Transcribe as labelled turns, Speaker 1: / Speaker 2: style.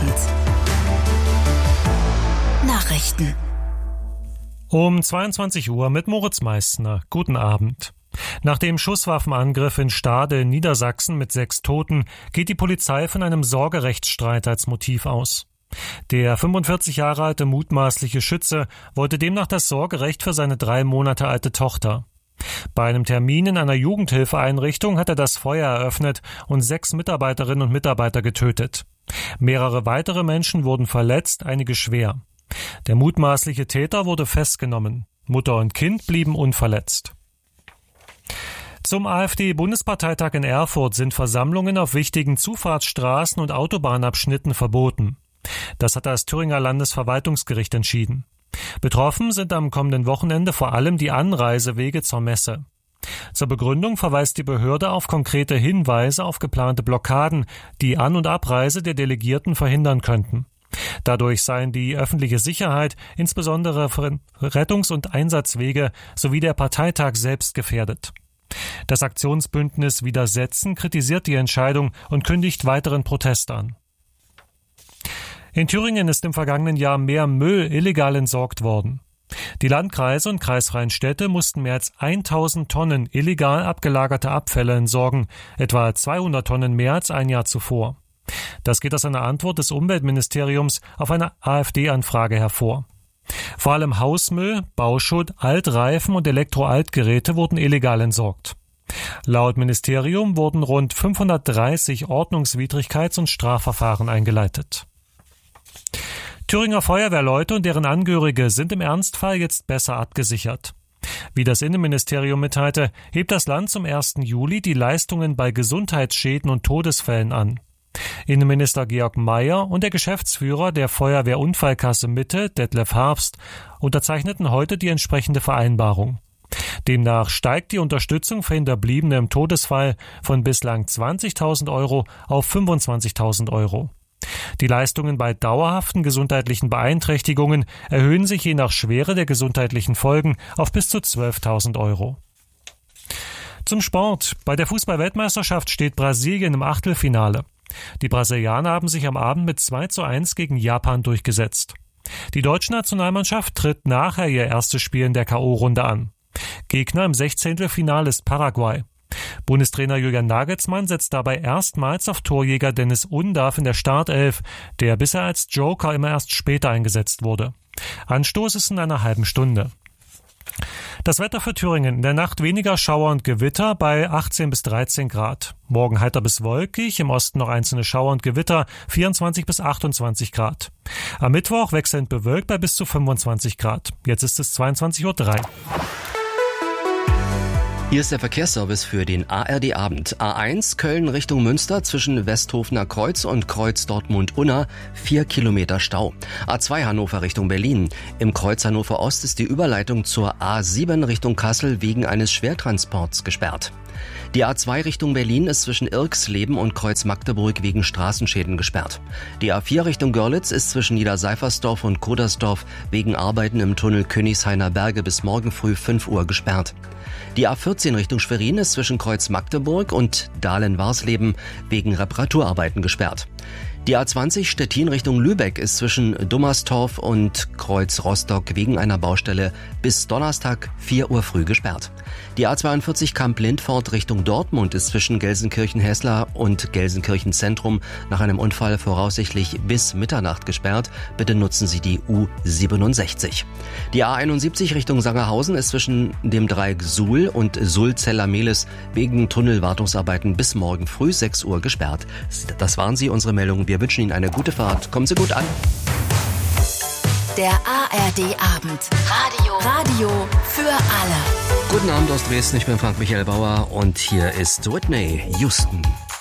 Speaker 1: Abend. Nachrichten.
Speaker 2: Um 22 Uhr mit Moritz Meissner. Guten Abend. Nach dem Schusswaffenangriff in Stade in Niedersachsen mit 6 Toten geht die Polizei von einem Sorgerechtsstreit als Motiv aus. Der 45 Jahre alte mutmaßliche Schütze wollte demnach das Sorgerecht für seine 3 Monate alte Tochter. Bei einem Termin in einer Jugendhilfeeinrichtung hat er das Feuer eröffnet und 6 Mitarbeiterinnen und Mitarbeiter getötet. Mehrere weitere Menschen wurden verletzt, einige schwer. Der mutmaßliche Täter wurde festgenommen. Mutter und Kind blieben unverletzt. Zum AfD-Bundesparteitag in Erfurt sind Versammlungen auf wichtigen Zufahrtsstraßen und Autobahnabschnitten verboten. Das hat das Thüringer Landesverwaltungsgericht entschieden. Betroffen sind am kommenden Wochenende vor allem die Anreisewege zur Messe. Zur Begründung verweist die Behörde auf konkrete Hinweise auf geplante Blockaden, die An- und Abreise der Delegierten verhindern könnten. Dadurch seien die öffentliche Sicherheit, insbesondere Rettungs- und Einsatzwege sowie der Parteitag selbst gefährdet. Das Aktionsbündnis Widersetzen kritisiert die Entscheidung und kündigt weiteren Protest an. In Thüringen ist im vergangenen Jahr mehr Müll illegal entsorgt worden. Die Landkreise und kreisfreien Städte mussten mehr als 1000 Tonnen illegal abgelagerte Abfälle entsorgen, etwa 200 Tonnen mehr als ein Jahr zuvor. Das geht aus einer Antwort des Umweltministeriums auf eine AfD-Anfrage hervor. Vor allem Hausmüll, Bauschutt, Altreifen und Elektroaltgeräte wurden illegal entsorgt. Laut Ministerium wurden rund 530 Ordnungswidrigkeits- und Strafverfahren eingeleitet. Thüringer Feuerwehrleute und deren Angehörige sind im Ernstfall jetzt besser abgesichert. Wie das Innenministerium mitteilte, hebt das Land zum 1. Juli die Leistungen bei Gesundheitsschäden und Todesfällen an. Innenminister Georg Mayer und der Geschäftsführer der Feuerwehrunfallkasse Mitte, Detlef Herbst, unterzeichneten heute die entsprechende Vereinbarung. Demnach steigt die Unterstützung für Hinterbliebene im Todesfall von bislang 20.000 € auf 25.000 €. Die Leistungen bei dauerhaften gesundheitlichen Beeinträchtigungen erhöhen sich je nach Schwere der gesundheitlichen Folgen auf bis zu 12.000 €. Zum Sport. Bei der Fußball-Weltmeisterschaft steht Brasilien im Achtelfinale. Die Brasilianer haben sich am Abend mit 2:1 gegen Japan durchgesetzt. Die deutsche Nationalmannschaft tritt nachher ihr erstes Spiel in der K.O.-Runde an. Gegner im 16. ist Paraguay. Bundestrainer Julian Nagelsmann setzt dabei erstmals auf Torjäger Dennis Undav in der Startelf, der bisher als Joker immer erst später eingesetzt wurde. Anstoß ist in einer halben Stunde. Das Wetter für Thüringen: in der Nacht weniger Schauer und Gewitter bei 18 bis 13 Grad. Morgen heiter bis wolkig, im Osten noch einzelne Schauer und Gewitter, 24 bis 28 Grad. Am Mittwoch wechselnd bewölkt bei bis zu 25 Grad. Jetzt ist es 22:03 Uhr.
Speaker 3: Hier ist der Verkehrsservice für den ARD Abend. A1 Köln Richtung Münster zwischen Westhofener Kreuz und Kreuz Dortmund-Unna 4 Kilometer Stau. A2 Hannover Richtung Berlin. Im Kreuz Hannover Ost ist die Überleitung zur A7 Richtung Kassel wegen eines Schwertransports gesperrt. Die A2 Richtung Berlin ist zwischen Irksleben und Kreuz Magdeburg wegen Straßenschäden gesperrt. Die A4 Richtung Görlitz ist zwischen Niederseifersdorf und Kodersdorf wegen Arbeiten im Tunnel Königshainer Berge bis morgen früh 5 Uhr gesperrt. Die A14 Richtung Schwerin ist zwischen Kreuz Magdeburg und Dahlen-Warsleben wegen Reparaturarbeiten gesperrt. Die A20 Stettin Richtung Lübeck ist zwischen Dummerstorf und Kreuz Rostock wegen einer Baustelle bis Donnerstag 4 Uhr früh gesperrt. Die A42 Kamp-Lindfort Richtung Dortmund ist zwischen Gelsenkirchen-Hessler und Gelsenkirchen-Zentrum nach einem Unfall voraussichtlich bis Mitternacht gesperrt. Bitte nutzen Sie die U67. Die A71 Richtung Sangerhausen ist zwischen dem Dreieck Suhl und Sulzeller-Mehlis wegen Tunnelwartungsarbeiten bis morgen früh 6 Uhr gesperrt. Das waren sie, unsere Meldungen. Wir wünschen Ihnen eine gute Fahrt. Kommen Sie gut an.
Speaker 1: Der ARD Abend. Radio für alle.
Speaker 3: Guten Abend aus Dresden. Ich bin Frank-Michael Bauer und hier ist Whitney Houston.